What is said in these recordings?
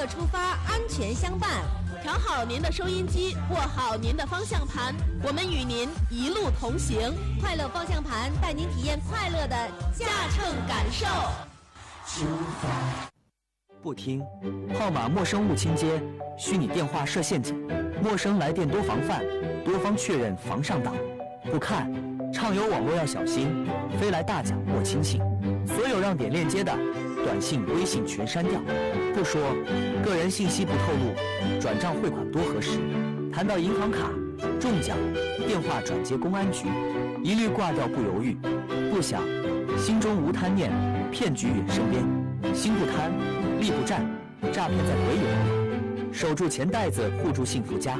乐出发，安全相伴。 调好您的收音机，握好您的方向盘，我们与您一路同行。 快乐方向盘带您体验快乐的驾乘感受。 出发。 不听，号码陌生勿倾接，虚拟电话设陷阱，陌生来电多防范，多方确认防上当。不看，畅游网络要小心，飞来大奖莫轻信。所有让点链接的短信、微信全删掉。不说，个人信息不透露，转账汇款多核实。谈到银行卡、中奖、电话转接公安局，一律挂掉不犹豫。不想，心中无贪念，骗局远身边。心不贪，力不战，诈骗在鬼影。守住钱袋子，护住幸福家。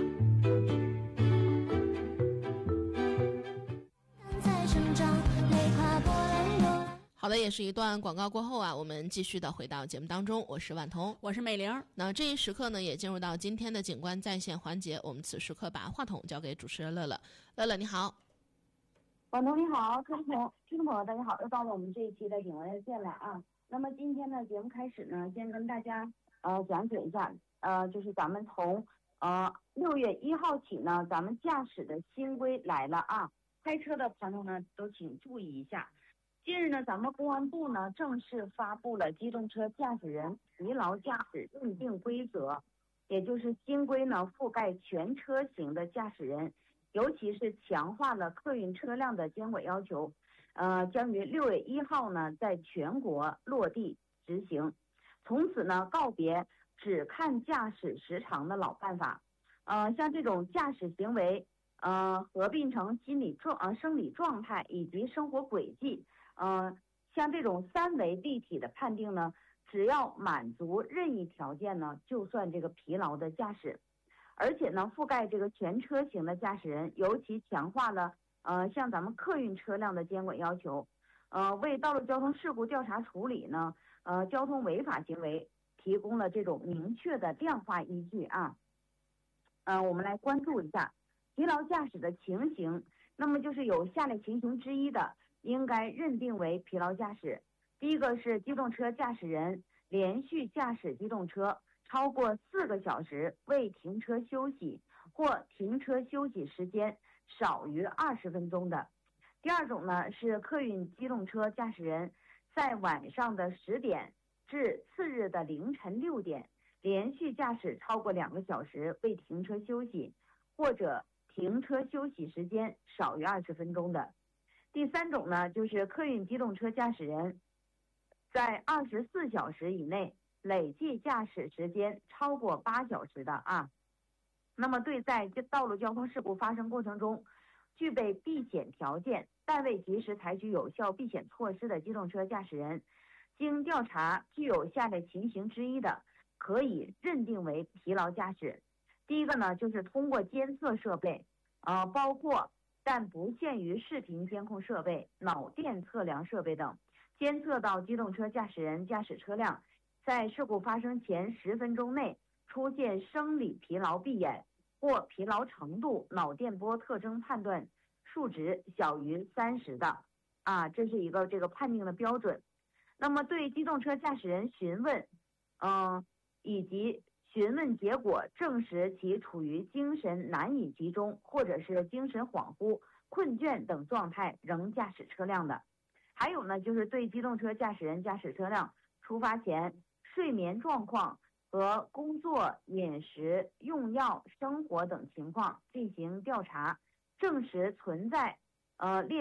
好的，也是一段广告过后啊，我们继续的回到节目当中。我是婉彤， 我是美玲。 那这一时刻呢，也进入到今天的警官在线环节。我们此时刻把话筒交给主持人乐乐。乐乐你好。 婉彤你好，听众朋友大家好，又到了我们这一期的警官在线了啊。那么今天的节目开始呢，先跟大家讲解一下，就是咱们从6月1号起呢，咱们驾驶的新规来了啊。开车的朋友呢都请注意一下。近日呢，咱们公安部呢正式发布了机动车驾驶人疲劳驾驶认定规则，也就是新规呢覆盖全车型的驾驶人，尤其是强化了客运车辆的监管要求，将于6月1号呢在全国落地执行。从此呢告别只看驾驶时长的老办法，像这种驾驶行为合并成生理状态以及生活轨迹，像这种3维立体的判定呢，只要满足任意条件呢，就算这个疲劳的驾驶。而且呢，覆盖这个全车型的驾驶人，尤其强化了像咱们客运车辆的监管要求，为道路交通事故调查处理呢，交通违法行为提供了这种明确的量化依据啊。我们来关注一下疲劳驾驶的情形，那么就是有下列情形之一的，应该认定为疲劳驾驶。第一个是机动车驾驶人连续驾驶机动车超过4个小时未停车休息，或停车休息时间少于20分钟的。第二种呢是客运机动车驾驶人在晚上的10点至次日的凌晨6点连续驾驶超过2个小时未停车休息，或者停车休息时间少于20分钟的。第三种呢就是客运机动车驾驶人在24小时以内累计驾驶时间超过8小时的啊。那么对在道路交通事故发生过程中具备避险条件但未及时采取有效避险措施的机动车驾驶人，经调查具有下列情形之一的，可以认定为疲劳驾驶。第一个呢就是通过监测设备，包括但不限于视频监控设备、脑电测量设备等，监测到机动车驾驶人驾驶车辆在事故发生前10分钟内出现生理疲劳闭眼或疲劳程度脑电波特征判断数值小于30的啊，这是一个这个判定的标准。那么对机动车驾驶人询问，以及询问结果证实其处于精神难以集中或者是精神恍惚、困倦等状态仍驾驶车辆的。还有呢就是对机动车驾驶人驾驶车辆出发前睡眠状况和工作、饮食、用药、生活等情况进行调查，证实存在列